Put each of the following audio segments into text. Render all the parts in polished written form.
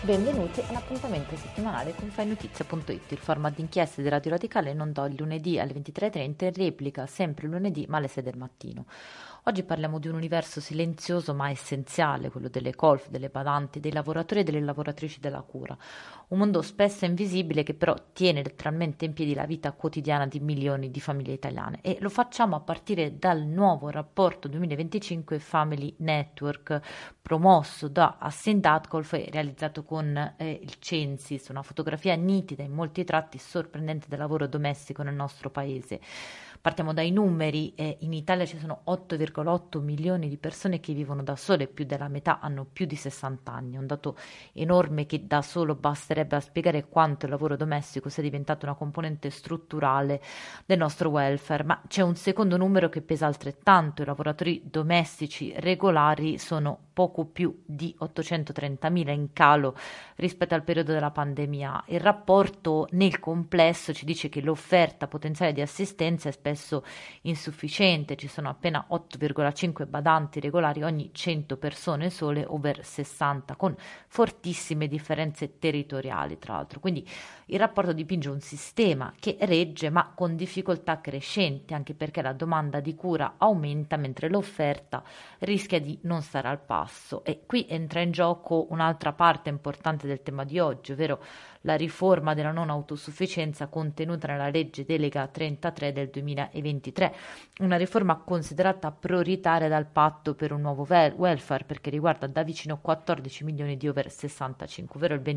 Benvenuti all'appuntamento settimanale con FaiNotizia.it, il format di inchieste di Radio Radicale in onda il lunedì alle 23:30 e in replica sempre il lunedì ma alle 6 del mattino. Oggi parliamo di un universo silenzioso ma essenziale, quello delle colf, delle badanti, dei lavoratori e delle lavoratrici della cura. Un mondo spesso invisibile che però tiene letteralmente in piedi la vita quotidiana di milioni di famiglie italiane, e lo facciamo a partire dal nuovo rapporto 2025 Family Network promosso da Assyndatcolf e realizzato con il Censis, una fotografia nitida in molti tratti sorprendente del lavoro domestico nel nostro paese. Partiamo dai numeri: in Italia ci sono 8,8 milioni di persone che vivono da sole, più della metà hanno più di 60 anni, un dato enorme che da solo basterebbe a spiegare quanto il lavoro domestico sia diventato una componente strutturale del nostro welfare. Ma c'è un secondo numero che pesa altrettanto: i lavoratori domestici regolari sono poco più di 830.000, in calo rispetto al periodo della pandemia. Il rapporto nel complesso ci dice che l'offerta potenziale di assistenza è spesso insufficiente, ci sono appena 8,5 badanti regolari ogni 100 persone sole over 60, con fortissime differenze territoriali tra l'altro. Quindi il rapporto dipinge un sistema che regge ma con difficoltà crescenti, anche perché la domanda di cura aumenta mentre l'offerta rischia di non stare al passo. E qui entra in gioco un'altra parte importante del tema di oggi, ovvero la riforma della non autosufficienza contenuta nella legge delega 33 del 2023, una riforma considerata prioritaria dal patto per un nuovo welfare, perché riguarda da vicino 14 milioni di over 65, ovvero il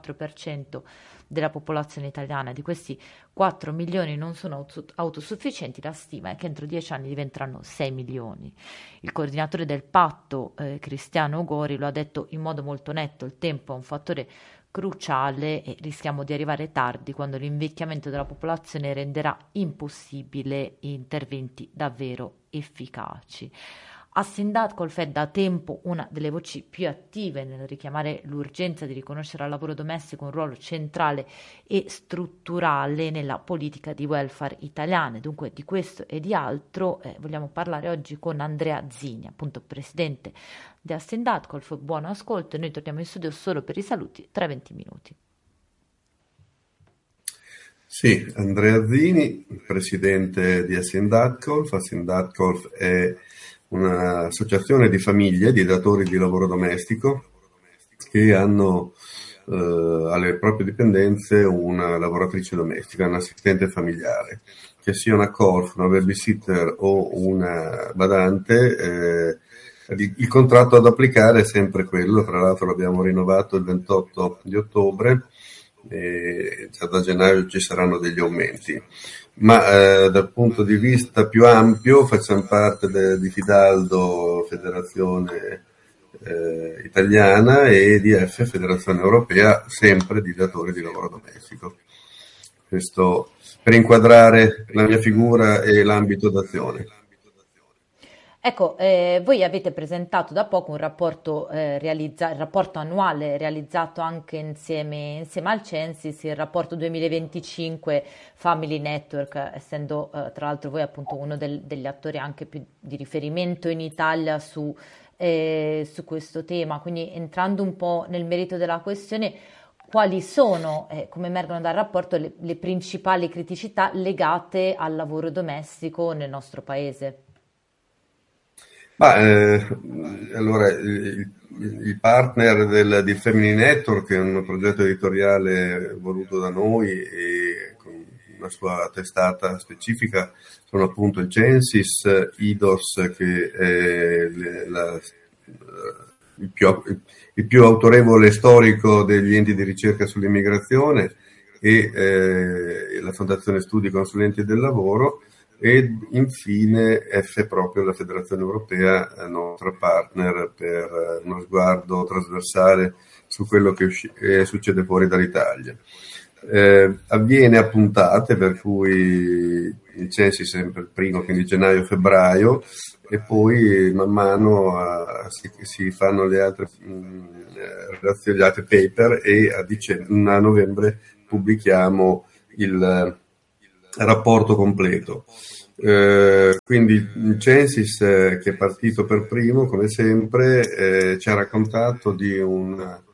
24% della popolazione italiana. Di questi 4 milioni non sono autosufficienti, la stima è che entro 10 anni diventeranno 6 milioni. Il coordinatore del patto, Cristiano Gori, lo ha detto in modo molto netto: il tempo è un fattore cruciale e rischiamo di arrivare tardi quando l'invecchiamento della popolazione renderà impossibile interventi davvero efficaci. Assyndatcolf è da tempo una delle voci più attive nel richiamare l'urgenza di riconoscere al lavoro domestico un ruolo centrale e strutturale nella politica di welfare italiana. Dunque di questo e di altro vogliamo parlare oggi con Andrea Zini, appunto presidente di Assyndatcolf. Buon ascolto, e noi torniamo in studio solo per i saluti tra 20 minuti. Sì, Andrea Zini, presidente di Assyndatcolf. Assyndatcolf è un'associazione di famiglie di datori di lavoro domestico che hanno alle proprie dipendenze una lavoratrice domestica, un assistente familiare. Che sia una colf, una babysitter o una badante, il contratto da applicare è sempre quello. Tra l'altro l'abbiamo rinnovato il 28 di ottobre e già da gennaio ci saranno degli aumenti. Ma dal punto di vista più ampio facciamo parte di Fidaldo, Federazione Italiana, e EDF, Federazione Europea, sempre di datori di lavoro domestico. Questo per inquadrare la mia figura e l'ambito d'azione. Ecco, voi avete presentato da poco un rapporto, il rapporto annuale realizzato anche insieme al Censis, il rapporto 2025 Family Network, essendo tra l'altro voi appunto uno degli attori anche più di riferimento in Italia su questo tema. Quindi, entrando un po' nel merito della questione, quali sono, come emergono dal rapporto, le principali criticità legate al lavoro domestico nel nostro paese? Allora, il partner di Family Network è un progetto editoriale voluto da noi e con una sua testata specifica, sono appunto il Censis, IDOS, che è il più autorevole storico degli enti di ricerca sull'immigrazione, e la Fondazione Studi Consulenti del Lavoro. E infine proprio la Federazione Europea, nostra partner per uno sguardo trasversale su quello che succede fuori dall'Italia. Avviene a puntate, per cui il Censis è sempre il primo, quindi gennaio-febbraio, e poi man mano si fanno le altre relazioni, gli altri paper, e a novembre pubblichiamo il rapporto completo. Quindi il Censis, che è partito per primo come sempre, ci ha raccontato di un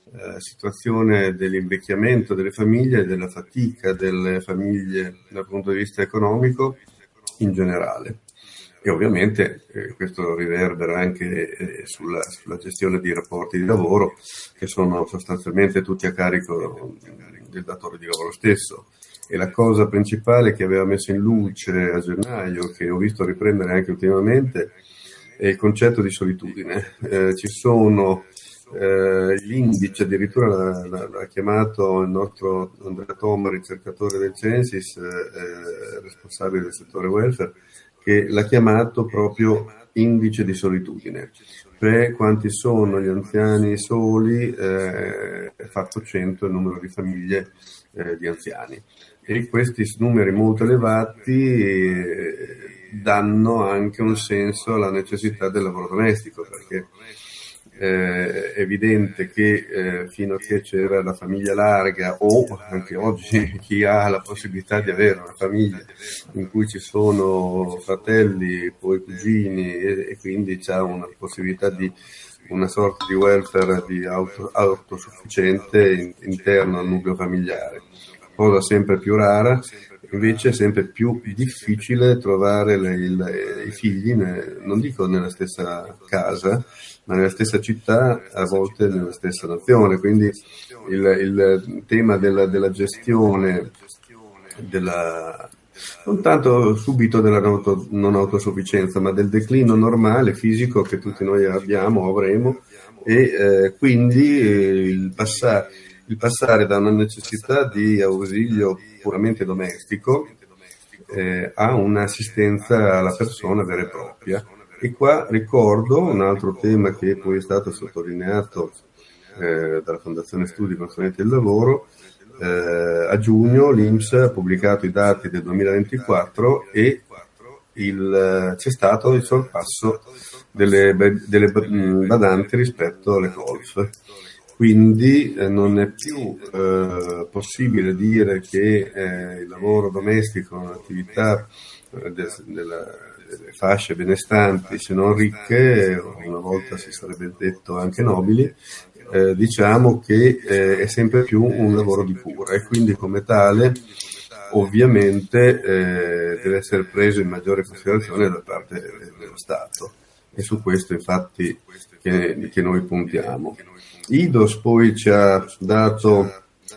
situazione dell'invecchiamento delle famiglie e della fatica delle famiglie dal punto di vista economico in generale. E ovviamente questo riverbera anche sulla gestione dei rapporti di lavoro, che sono sostanzialmente tutti a carico del datore di lavoro stesso. E la cosa principale che aveva messo in luce a gennaio, che ho visto riprendere anche ultimamente, è il concetto di solitudine. Ci sono l'indice, addirittura l'ha chiamato il nostro Andrea Toma, ricercatore del Censis, responsabile del settore welfare, che l'ha chiamato proprio indice di solitudine, cioè quanti sono gli anziani soli fatto 100 il numero di famiglie di anziani. E questi numeri molto elevati danno anche un senso alla necessità del lavoro domestico, perché è evidente che fino a che c'era la famiglia larga, o anche oggi chi ha la possibilità di avere una famiglia in cui ci sono fratelli, poi cugini, e quindi c'ha una possibilità di una sorta di welfare di autosufficiente interno al nucleo familiare, cosa sempre più rara. Invece è sempre più difficile trovare i figli, non dico nella stessa casa, ma nella stessa città, a volte nella stessa nazione. Quindi il tema della gestione, non tanto subito della non autosufficienza, ma del declino normale fisico che tutti noi abbiamo o avremo, e quindi il passare da una necessità di ausilio puramente domestico a un'assistenza alla persona vera e propria. E qua ricordo un altro tema che poi è stato sottolineato dalla Fondazione Studi Consulenti del Lavoro. A giugno l'INPS ha pubblicato i dati del 2024 e c'è stato il sorpasso delle badanti rispetto alle colf. Quindi non è più possibile dire che il lavoro domestico è un'attività delle fasce benestanti, se non ricche, una volta si sarebbe detto anche nobili. Diciamo che è sempre più un lavoro di cura, e quindi come tale ovviamente deve essere preso in maggiore considerazione da parte dello Stato, e su questo infatti che noi puntiamo. IDOS poi ci ha dato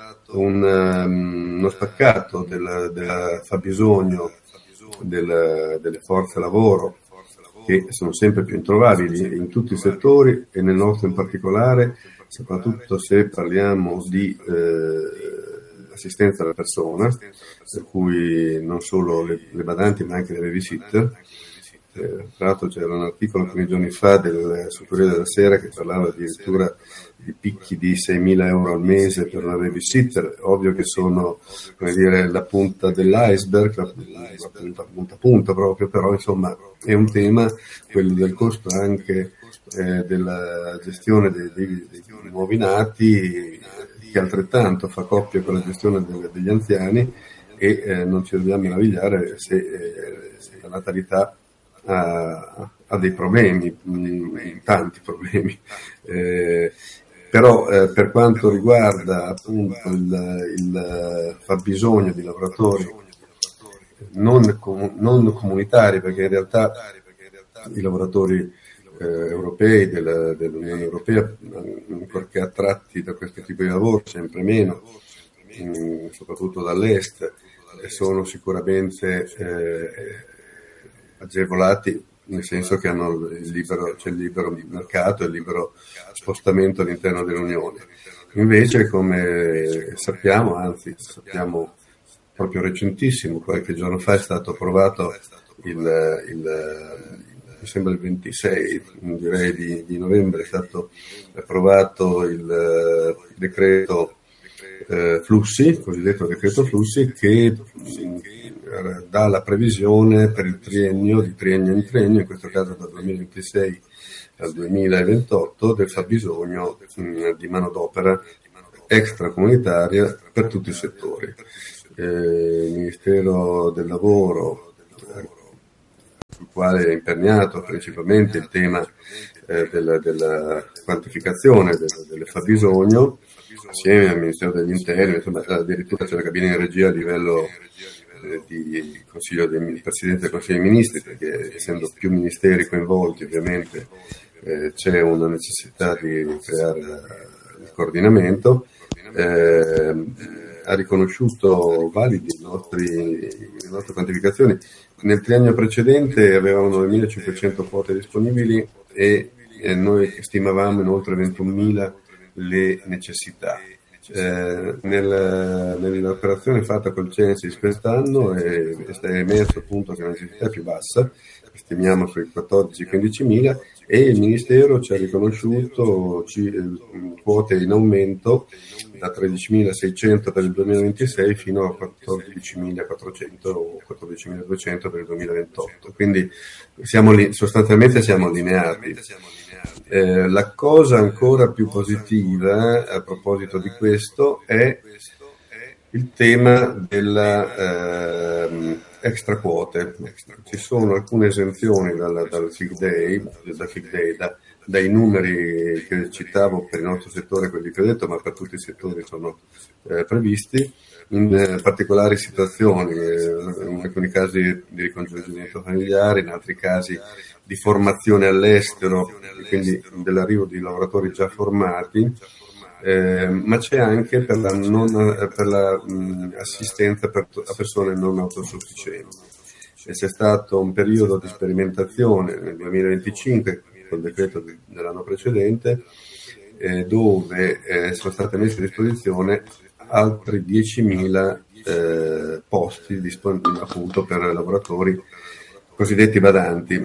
uno spaccato del fabbisogno delle forze lavoro, che sono sempre più introvabili in tutti i settori, e nel nostro in particolare, soprattutto se parliamo di assistenza alla persona, per cui non solo le badanti ma anche le babysitter. Tra l'altro c'era un articolo alcuni giorni fa del Superiore della Sera che parlava addirittura di picchi di 6.000 euro al mese per una babysitter. Ovvio che sono, come dire, la punta dell'iceberg, la punta proprio, però insomma è un tema, quello del costo anche della gestione dei nuovi nati, che altrettanto fa coppia con la gestione degli anziani, e non ci dobbiamo meravigliare se la natalità ha dei problemi, tanti problemi. Però per quanto riguarda appunto il fabbisogno di lavoratori non comunitari, perché in realtà i lavoratori europei dell'Unione Europea, perché attratti da questo tipo di lavoro sempre meno, soprattutto dall'est, sono sicuramente agevolati, nel senso che c'è il libero mercato e il libero spostamento all'interno dell'Unione. Invece, come sappiamo proprio recentissimo, qualche giorno fa è stato approvato mi sembra il 26, direi di novembre, è stato approvato il decreto flussi, cosiddetto decreto flussi, che dà la previsione per il triennio, di triennio in triennio, in questo caso dal 2026 al 2028, del fabbisogno di manodopera extracomunitaria per tutti i settori. Il Ministero del Lavoro, sul quale è imperniato principalmente il tema della quantificazione del fabbisogno, assieme al Ministero degli Interni, insomma, addirittura c'è la cabina in regia a livello di Presidente del Consiglio dei Ministri, perché essendo più ministeri coinvolti ovviamente c'è una necessità di creare il coordinamento. Ha riconosciuto validi le nostre quantificazioni. Nel triennio precedente avevamo 9.500 quote disponibili e noi stimavamo in oltre 21.000 le necessità. Nell'operazione fatta col Censis quest'anno è emerso appunto che la necessità è più bassa, stimiamo sui 14-15.000, e il Ministero ci ha riconosciuto quote in aumento da 13.600 per il 2026 fino a 14.400 o 14.200 per il 2028, quindi sostanzialmente siamo allineati. La cosa ancora più positiva a proposito di questo è il tema della extra quote. Ci sono alcune esenzioni dal FIG Day, dai numeri che citavo per il nostro settore, quelli che ho detto, ma per tutti i settori sono previsti, in particolari situazioni, in alcuni casi di ricongiungimento familiare, in altri casi di formazione all'estero, quindi dell'arrivo di lavoratori già formati, ma c'è anche per la assistenza a persone non autosufficienti. E c'è stato un periodo di sperimentazione nel 2025 col decreto dell'anno precedente, dove sono state messe a disposizione altri 10.000 posti disponibili appunto per lavoratori cosiddetti badanti.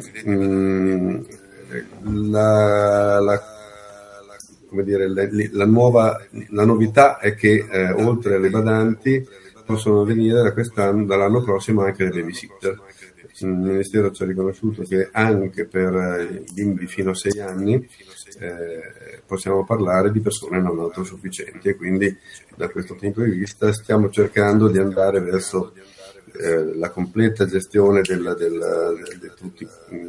La novità è che oltre alle badanti possono venire dall'anno prossimo anche le babysitter. Il Ministero ci ha riconosciuto che anche per i bimbi fino a 6 anni possiamo parlare di persone non autosufficienti, e quindi da questo punto di vista stiamo cercando di andare verso la completa gestione di tutti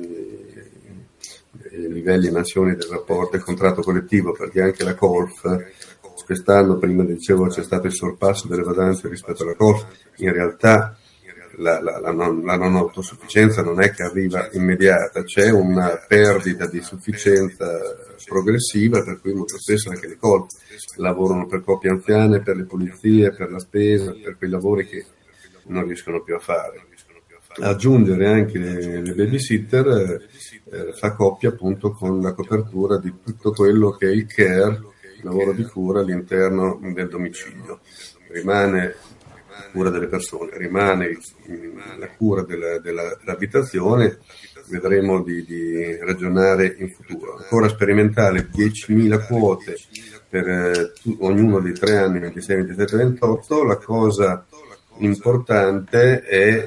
i livelli e mansioni del rapporto e contratto collettivo, perché anche la Colf quest'anno, prima dicevo, c'è stato il sorpasso delle badanze rispetto alla Colf. In realtà la non autosufficienza non è che arriva immediata, c'è una perdita di sufficienza progressiva, per cui molto spesso anche le Colf lavorano per coppie anziane, per le pulizie, per la spesa, per quei lavori che non riescono più a fare. Aggiungere anche le babysitter fa coppia appunto con la copertura di tutto quello che è il care, il lavoro di cura all'interno del domicilio. Rimane la cura delle persone, rimane la cura dell'abitazione. Vedremo di ragionare in futuro. Ancora sperimentale 10.000 quote per ognuno dei 3 anni 26, 27, 28. La cosa importante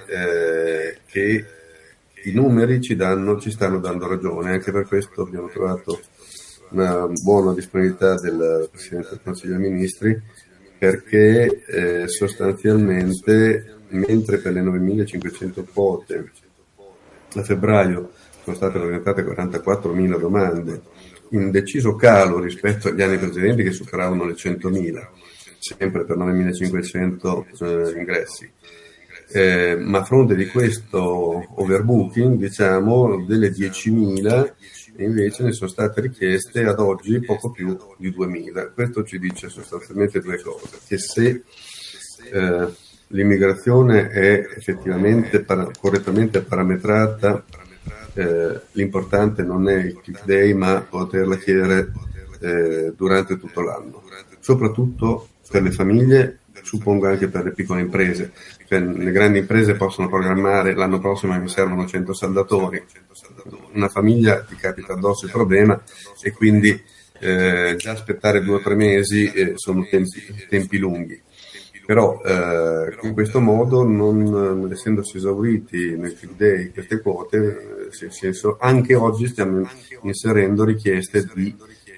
è che i numeri ci stanno dando ragione, anche per questo abbiamo trovato una buona disponibilità del Presidente del Consiglio dei Ministri, perché sostanzialmente, mentre per le 9.500 quote a febbraio sono state presentate 44.000 domande, in deciso calo rispetto agli anni precedenti che superavano le 100.000, sempre per 9.500 ingressi. Ma a fronte di questo overbooking, diciamo, delle 10.000 invece ne sono state richieste ad oggi poco più di 2.000. Questo ci dice sostanzialmente due cose: che se l'immigrazione è effettivamente correttamente parametrata, l'importante non è il click day, ma poterla chiedere durante tutto l'anno, soprattutto per le famiglie, suppongo anche per le piccole imprese. Cioè, le grandi imprese possono programmare: l'anno prossimo mi servono 100 saldatori. Una famiglia ti capita addosso il problema, e quindi già aspettare 2 o 3 mesi sono tempi lunghi. Però in questo modo, non essendosi esauriti nel click day queste quote, anche oggi stiamo inserendo richieste di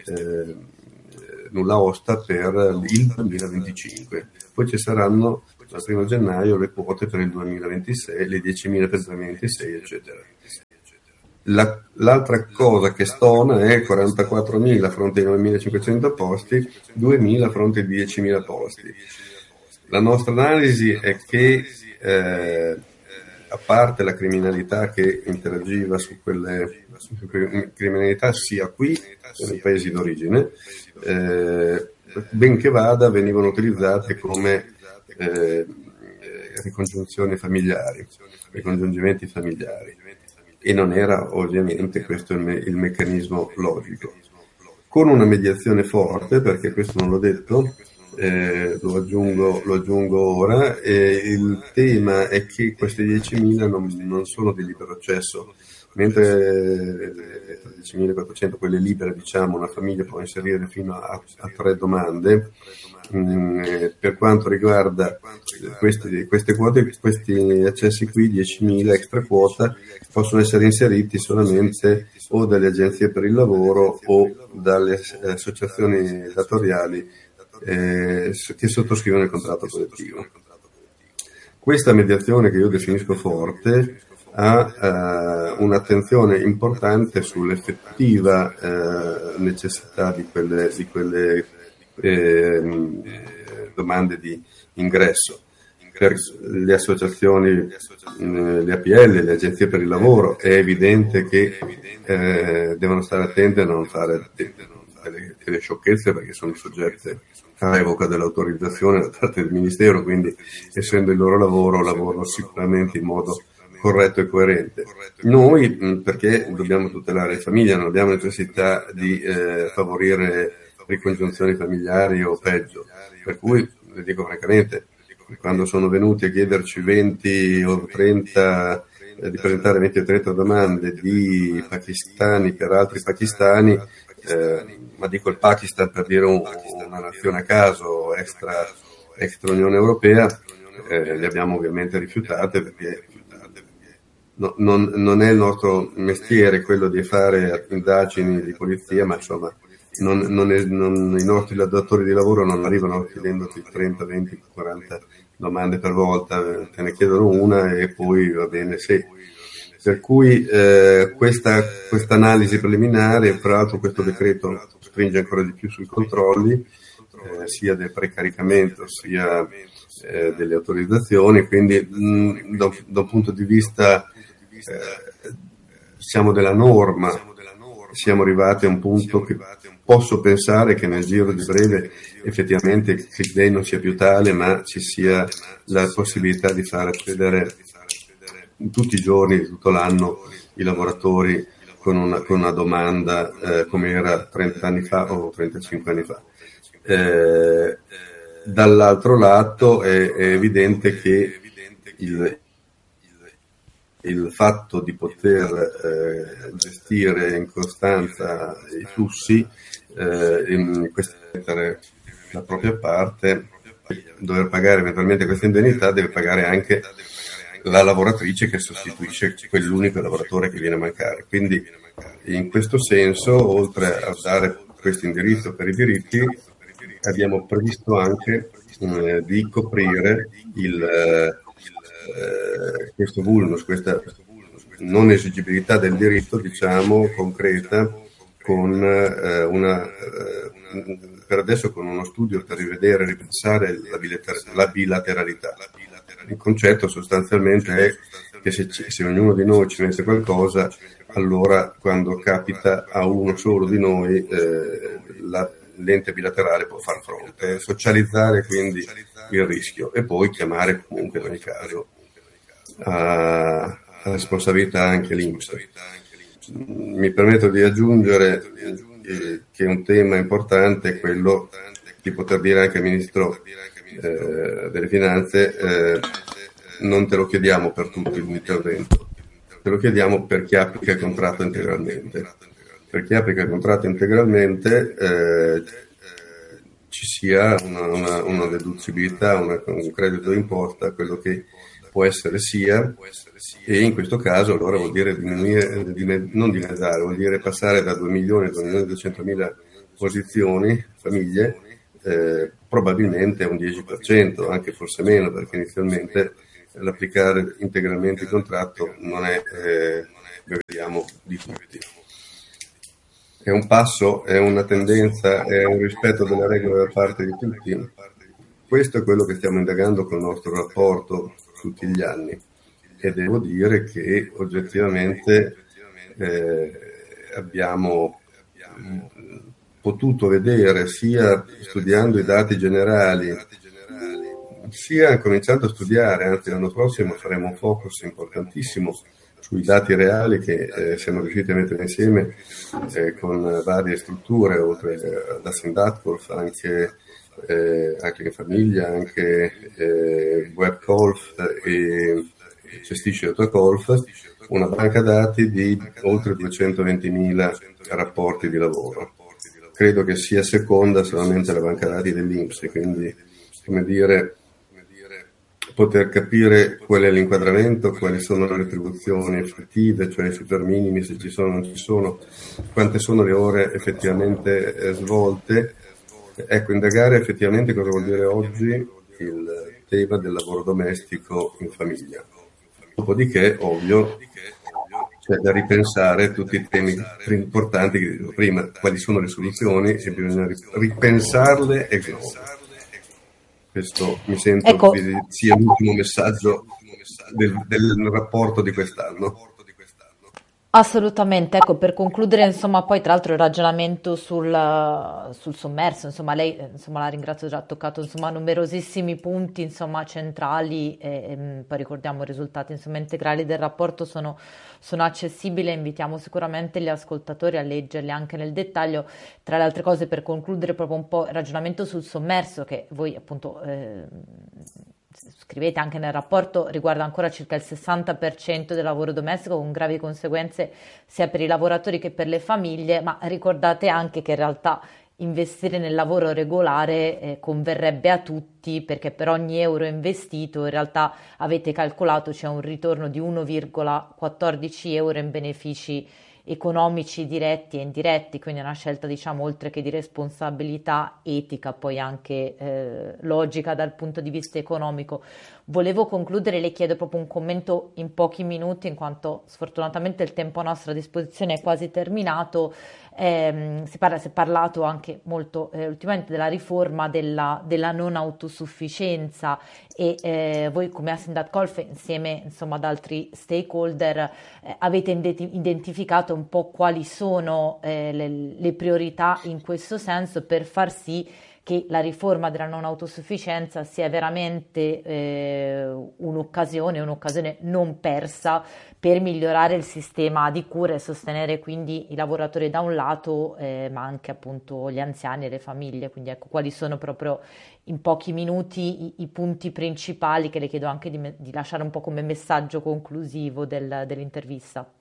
nulla osta per il 2025. Poi ci saranno dal 1 gennaio le quote per il 2026, le 10.000 per il 2026, eccetera. L'altra cosa che stona è 44.000 a fronte ai 9.500 posti, 2.000 a fronte ai 10.000 posti. La nostra analisi è che, a parte la criminalità che interagiva su quelle criminalità sia qui che nei paesi d'origine, benché vada, venivano utilizzate come ricongiunzioni familiari, ricongiungimenti familiari, e non era ovviamente questo il meccanismo logico. Con una mediazione forte, perché questo non l'ho detto, lo aggiungo ora, il tema è che questi 10.000 non sono di libero accesso, mentre 10.400 quelle libere, diciamo, una famiglia può inserire fino a 3 domande. Per quanto riguarda queste quote, questi accessi qui, 10.000 extra quota, possono essere inseriti solamente o dalle agenzie per il lavoro o dalle associazioni datoriali che sottoscrivono il contratto collettivo. Questa mediazione, che io definisco forte, ha un'attenzione importante sull'effettiva necessità di quelle domande di ingresso. Per le associazioni, le APL, le agenzie per il lavoro, è evidente che devono stare attente a non fare delle sciocchezze, perché sono soggette a revoca dell'autorizzazione da parte del Ministero, quindi essendo il loro lavoro, lavorano sicuramente in modo corretto e coerente. Noi, perché dobbiamo tutelare le famiglie, non abbiamo necessità di favorire ricongiunzioni familiari o peggio, per cui, le dico francamente, quando sono venuti a chiederci 20 o 30, di presentare 20 o 30 domande di pakistani per altri pakistani, ma dico il Pakistan per dire una nazione a caso extra Unione Europea, le abbiamo ovviamente rifiutate, perché non è il nostro mestiere quello di fare indagini di polizia, ma insomma i nostri datori di lavoro non arrivano chiedendoti 30, 20, 40 domande per volta, te ne chiedono una e poi va bene, sì. Per cui questa analisi preliminare, tra l'altro questo decreto stringe ancora di più sui controlli, sia del precaricamento sia delle autorizzazioni, quindi da un punto di vista siamo della norma, siamo arrivati a un punto che posso pensare che nel giro di breve effettivamente il sick day non sia più tale, ma ci sia la possibilità di far accedere tutti i giorni di tutto l'anno i lavoratori con una domanda come era 30 anni fa o 35 anni fa. Dall'altro lato è evidente che il fatto di poter gestire in costanza i flussi, in la propria parte, dover pagare eventualmente questa indennità, deve pagare anche la lavoratrice che sostituisce quell'unico lavoratore che viene a mancare. Quindi in questo senso, oltre a dare questo indirizzo per i diritti, abbiamo previsto anche di coprire questo vulnus, questa non esigibilità del diritto, diciamo, concreta, con per adesso con uno studio per rivedere e ripensare la bilateralità. Il concetto sostanzialmente è che se ognuno di noi ci mette qualcosa, allora quando capita a uno solo di noi l'ente bilaterale può far fronte, socializzare quindi il rischio e poi chiamare comunque in ogni caso a responsabilità anche l'INPS. Mi permetto di aggiungere che un tema importante è quello di poter dire anche al Ministro delle Finanze, non te lo chiediamo per tutto l'intervento, te lo chiediamo per chi applica il contratto integralmente. Per chi applica il contratto integralmente ci sia una deducibilità, un credito d'imposta, quello che può essere sia, e in questo caso allora vuol dire diminuire, non dimezzare, vuol dire passare da 2 milioni a 2.200.000 posizioni, famiglie, probabilmente a un 10%, anche forse meno, perché inizialmente l'applicare integralmente il contratto non è vediamo di tutti. È un passo, è una tendenza, è un rispetto delle regole da parte di tutti. Questo è quello che stiamo indagando col nostro rapporto tutti gli anni, e devo dire che oggettivamente abbiamo potuto vedere, sia studiando i dati generali, sia cominciando a studiare, anzi l'anno prossimo faremo un focus importantissimo sui dati reali che siamo riusciti a mettere insieme con varie strutture, oltre ad Assendadcorf, anche in famiglia, anche WebColf e gestisce Autocolf, una banca dati di oltre 220.000 rapporti di lavoro. Credo che sia seconda solamente la banca dati dell'INPS, quindi, come dire, poter capire qual è l'inquadramento, quali sono le retribuzioni effettive, cioè i super minimi, se ci sono o non ci sono, quante sono le ore effettivamente svolte. Ecco, indagare effettivamente cosa vuol dire oggi il tema del lavoro domestico in famiglia. Dopodiché, ovvio, c'è da ripensare tutti i temi importanti che dicevo prima, quali sono le soluzioni, e bisogna ripensarle e globe. Questo mi sento sia l'ultimo messaggio del rapporto di quest'anno. Assolutamente, ecco, per concludere, insomma, poi tra l'altro il ragionamento sul sommerso, insomma, lei, insomma, la ringrazio, già ha toccato, insomma, numerosissimi punti, insomma, centrali, e poi ricordiamo i risultati, insomma, integrali del rapporto sono accessibili, e invitiamo sicuramente gli ascoltatori a leggerli anche nel dettaglio. Tra le altre cose, per concludere proprio un po' il ragionamento sul sommerso, che voi appunto scrivete anche nel rapporto, riguarda ancora circa il 60% del lavoro domestico, con gravi conseguenze sia per i lavoratori che per le famiglie, ma ricordate anche che in realtà investire nel lavoro regolare converrebbe a tutti, perché per ogni euro investito in realtà avete calcolato c'è un ritorno di 1,14 euro in benefici economici diretti e indiretti, quindi è una scelta, diciamo, oltre che di responsabilità etica, poi anche logica dal punto di vista economico. Volevo concludere, le chiedo proprio un commento in pochi minuti, in quanto sfortunatamente il tempo a nostra disposizione è quasi terminato. Si è parlato anche molto ultimamente della riforma della non autosufficienza, e voi come Assendadcolf, insieme insomma ad altri stakeholder, avete identificato un po' quali sono le priorità in questo senso, per far sì che la riforma della non autosufficienza sia veramente un'occasione non persa per migliorare il sistema di cura e sostenere quindi i lavoratori da un lato, ma anche appunto gli anziani e le famiglie. Quindi ecco, quali sono proprio in pochi minuti i punti principali, che le chiedo anche di lasciare un po' come messaggio conclusivo dell'intervista.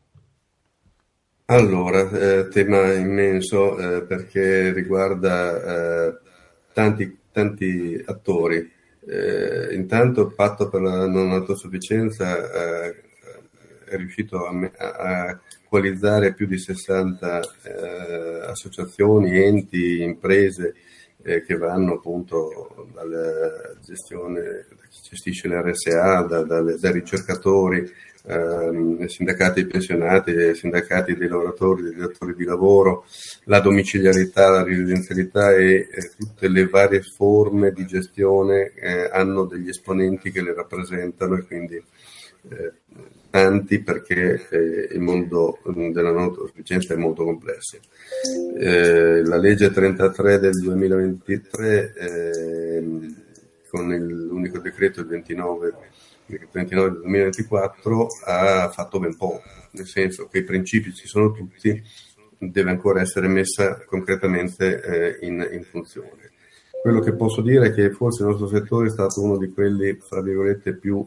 Allora, tema immenso perché riguarda tanti attori. Intanto il patto per la non autosufficienza è riuscito a coalizzare più di 60 associazioni, enti, imprese che vanno appunto dalla gestione, da chi gestisce l'RSA, dai ricercatori, sindacati dei pensionati, sindacati dei lavoratori, dei datori di lavoro, la domiciliarità, la residenzialità e tutte le varie forme di gestione hanno degli esponenti che le rappresentano, e quindi tanti, perché il mondo della non autosufficienza è molto complesso. La legge 33 del 2023 con l'unico decreto, il 29 del 2024, ha fatto ben poco, nel senso che i principi ci sono tutti, deve ancora essere messa concretamente in funzione. Quello che posso dire è che forse il nostro settore è stato uno di quelli, fra virgolette, più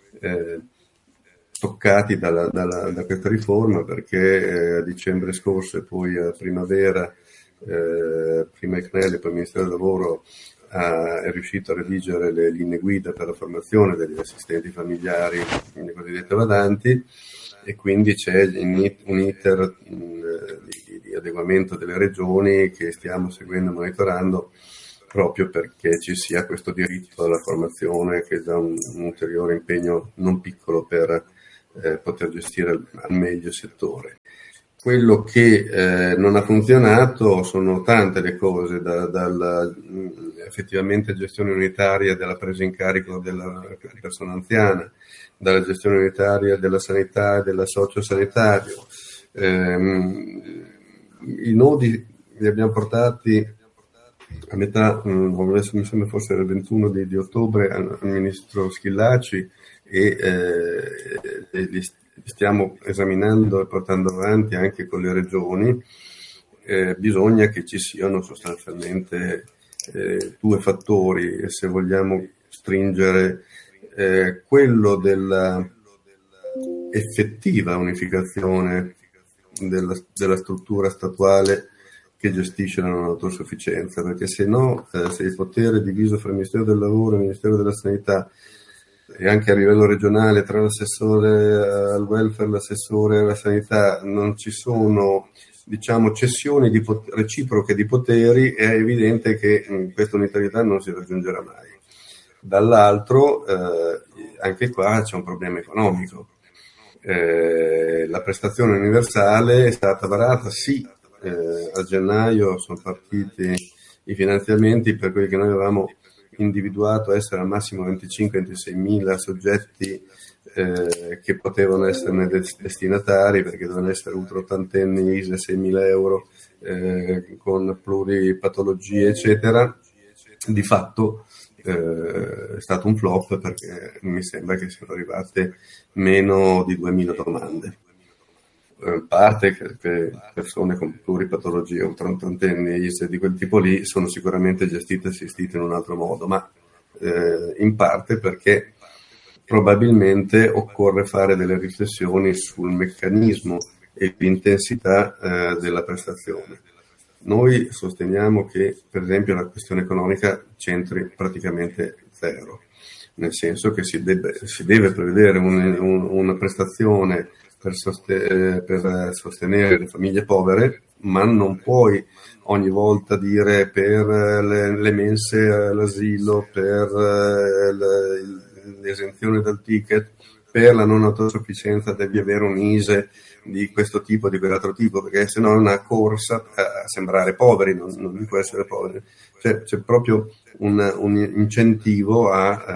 toccati da questa riforma, perché a dicembre scorso e poi a primavera, prima il CNEL e poi il Ministero del Lavoro è riuscito a redigere le linee guida per la formazione degli assistenti familiari, le cosiddette badanti, e quindi c'è un iter di adeguamento delle regioni che stiamo seguendo e monitorando, proprio perché ci sia questo diritto alla formazione, che è già un ulteriore impegno non piccolo per poter gestire al meglio il settore. Quello che non ha funzionato sono tante le cose, dalla effettivamente gestione unitaria della presa in carico della persona anziana, dalla gestione unitaria della sanità e del sociosanitario. I nodi li abbiamo portati a metà, adesso mi sembra fosse il 21 di ottobre, al ministro Schillaci e li stiamo esaminando e portando avanti anche con le regioni. Bisogna che ci siano sostanzialmente due fattori, se vogliamo stringere quello della effettiva unificazione della struttura statuale che gestisce la non autosufficienza, perché se no, se il potere è diviso fra il Ministero del Lavoro e il Ministero della Sanità e anche a livello regionale tra l'assessore al welfare e l'assessore alla sanità non ci sono, diciamo, cessioni reciproche di poteri, è evidente che questa unitarietà non si raggiungerà mai. Dall'altro, anche qua c'è un problema economico. La prestazione universale è stata varata, sì, a gennaio sono partiti i finanziamenti per quelli che noi avevamo individuato essere al massimo 25-26 mila soggetti che potevano esserne destinatari, perché dovevano essere ultraottantenni, ISE 6.000 euro, con pluripatologie eccetera. Di fatto è stato un flop, perché mi sembra che siano arrivate meno di 2.000 domande. Parte che persone con pluripatologie o trentenni ISE di quel tipo lì sono sicuramente gestite e assistite in un altro modo, ma in parte perché probabilmente occorre fare delle riflessioni sul meccanismo e l'intensità della prestazione. Noi sosteniamo che, per esempio, la questione economica c'entri praticamente zero, nel senso che si deve prevedere una prestazione per sostenere le famiglie povere, ma non puoi ogni volta dire per le mense all'asilo, per l'esenzione dal ticket, per la non autosufficienza devi avere un ISE di questo tipo, di quell'altro tipo, perché se no è una corsa a sembrare poveri, non può essere poveri. C'è proprio un incentivo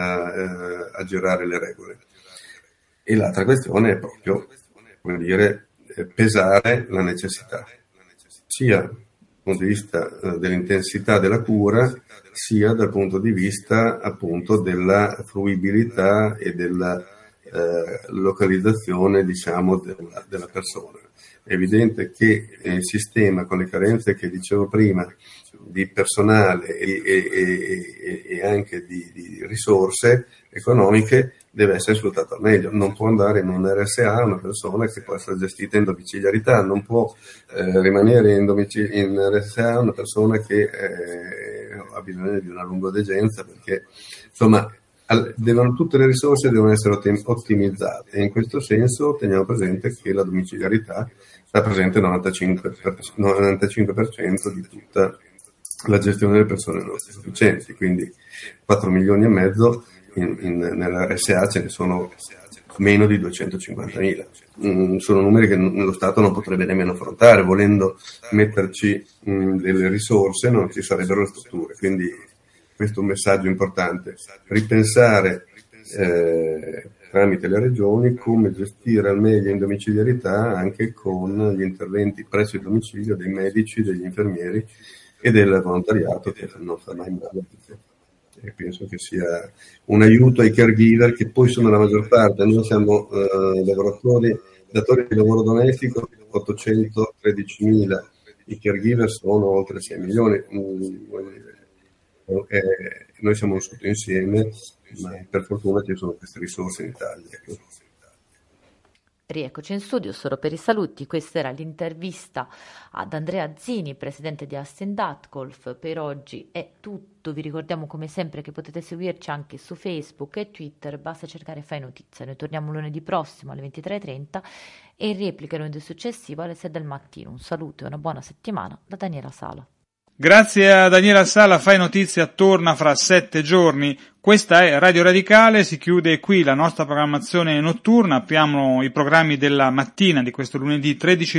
a girare le regole. E l'altra questione è proprio, come dire, pesare la necessità, sia dal punto di vista dell'intensità della cura, sia dal punto di vista appunto della fruibilità e della localizzazione, diciamo, della persona. È evidente che il sistema, con le carenze che dicevo prima, di personale e anche di risorse economiche, deve essere sfruttato al meglio. Non può andare in un RSA una persona che può essere gestita in domiciliarità, non può rimanere in RSA una persona che ha bisogno di una lungodegenza, perché insomma tutte le risorse devono essere ottimizzate, e in questo senso teniamo presente che la domiciliarità sta presente il 95% di tutta la gestione delle persone non sufficienti, quindi 4 milioni e mezzo nell'RSA ce ne sono meno di 250.000. Sono numeri che lo Stato non potrebbe nemmeno affrontare, volendo metterci delle risorse non ci sarebbero le strutture, quindi questo è un messaggio importante: ripensare tramite le regioni come gestire al meglio in domiciliarità, anche con gli interventi presso il domicilio dei medici, degli infermieri e del volontariato, che non fa mai male. E penso che sia un aiuto ai caregiver, che poi sono la maggior parte. Noi siamo datori di lavoro domestico 813.000, i caregiver sono oltre 6 milioni. Noi siamo un sottoinsieme, ma per fortuna ci sono queste risorse in Italia. Rieccoci in studio solo per i saluti. Questa era l'intervista ad Andrea Zini, presidente di Assendatcolf. Per oggi è tutto. Vi ricordiamo come sempre che potete seguirci anche su Facebook e Twitter, basta cercare Fai Notizia. Noi torniamo lunedì prossimo alle 23:30 e in replica lunedì successivo alle 6 del mattino. Un saluto e una buona settimana da Daniela Sala. Grazie a Daniela Sala, Fai Notizia torna fra 7 giorni. Questa è Radio Radicale, si chiude qui la nostra programmazione notturna, apriamo i programmi della mattina di questo lunedì 13